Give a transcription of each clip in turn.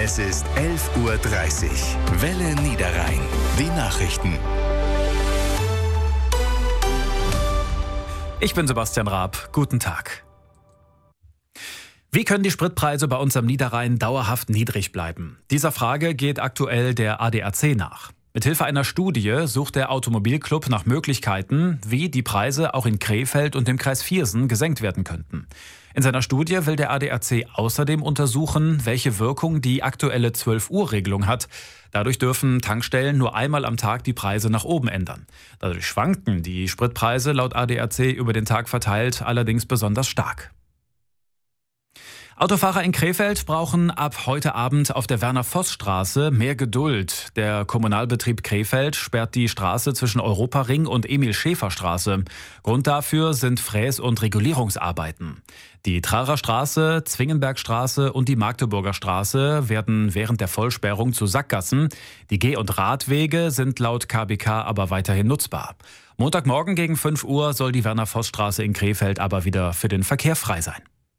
Es ist 11:30 Uhr. Welle Niederrhein. Die Nachrichten. Ich bin Sebastian Raab. Guten Tag. Wie können die Spritpreise bei uns am Niederrhein dauerhaft niedrig bleiben? Dieser Frage geht aktuell der ADAC nach. Mithilfe einer Studie sucht der Automobilclub nach Möglichkeiten, wie die Preise auch in Krefeld und dem Kreis Viersen gesenkt werden könnten. In seiner Studie will der ADAC außerdem untersuchen, welche Wirkung die aktuelle 12-Uhr-Regelung hat. Dadurch dürfen Tankstellen nur einmal am Tag die Preise nach oben ändern. Dadurch schwanken die Spritpreise laut ADAC über den Tag verteilt allerdings besonders stark. Autofahrer in Krefeld brauchen ab heute Abend auf der Werner-Voss-Straße mehr Geduld. Der Kommunalbetrieb Krefeld sperrt die Straße zwischen Europaring und Emil-Schäfer-Straße. Grund dafür sind Fräs- und Regulierungsarbeiten. Die Trarer Straße, Zwingenbergstraße und die Magdeburger Straße werden während der Vollsperrung zu Sackgassen. Die Geh- und Radwege sind laut KBK aber weiterhin nutzbar. Montagmorgen gegen 5 Uhr soll die Werner-Voss-Straße in Krefeld aber wieder für den Verkehr frei sein.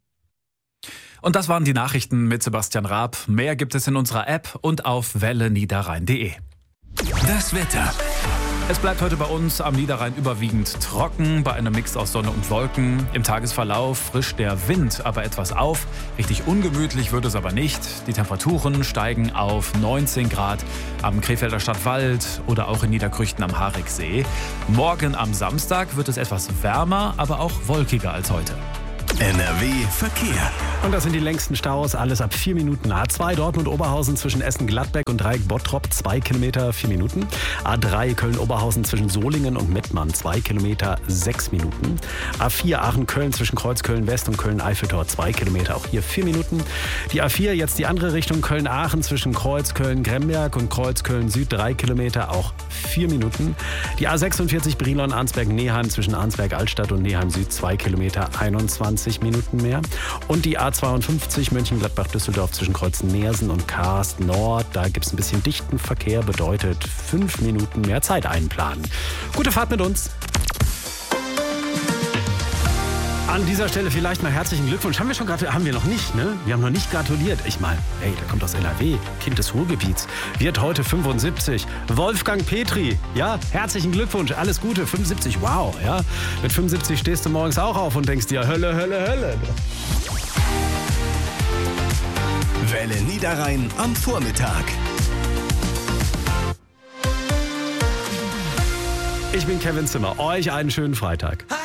Und das waren die Nachrichten mit Sebastian Raab. Mehr gibt es in unserer App und auf welleniederrhein.de. Das Wetter. Es bleibt heute bei uns am Niederrhein überwiegend trocken, bei einem Mix aus Sonne und Wolken. Im Tagesverlauf frischt der Wind aber etwas auf. Richtig ungemütlich wird es aber nicht. Die Temperaturen steigen auf 19 Grad am Krefelder Stadtwald oder auch in Niederkrüchten am Hariksee. Morgen am Samstag wird es etwas wärmer, aber auch wolkiger als heute. NRW Verkehr. Und das sind die längsten Staus, alles ab 4 Minuten. A2 Dortmund-Oberhausen zwischen Essen-Gladbeck und Dreieck-Bottrop 2 Kilometer 4 Minuten. A3 Köln-Oberhausen zwischen Solingen und Mettmann 2 Kilometer 6 Minuten. A4 Aachen-Köln zwischen Kreuzköln-West und Köln-Eiffeltor 2 Kilometer, auch hier 4 Minuten. Die A4 jetzt die andere Richtung Köln-Aachen zwischen Kreuzköln-Gremberg und Kreuzköln-Süd 3 Kilometer, auch 4 Minuten. Die A46 Brilon-Arnsberg-Neheim zwischen Arnsberg-Altstadt und Neheim-Süd 2 Kilometer 21 Minuten mehr. Und die A52 Mönchengladbach-Düsseldorf zwischen Kreuzen-Neersen und Karst Nord. Da gibt es ein bisschen dichten Verkehr, bedeutet 5 Minuten mehr Zeit einplanen. Gute Fahrt mit uns. An dieser Stelle vielleicht mal herzlichen Glückwunsch. Haben wir noch nicht, ne? Wir haben noch nicht gratuliert. Ich meine, hey, der kommt aus NRW, Kind des Ruhrgebiets, wird heute 75. Wolfgang Petri, ja, herzlichen Glückwunsch, alles Gute, 75, wow, ja. Mit 75 stehst du morgens auch auf und denkst dir, Hölle, Hölle, Hölle. Welle Niederrhein am Vormittag. Ich bin Kevin Zimmer, euch einen schönen Freitag.